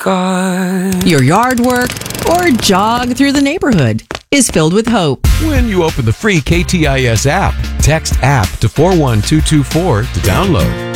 God. Your yard work or jog through the neighborhood is filled with hope. When you open the free KTIS app, text app to 41224 to download.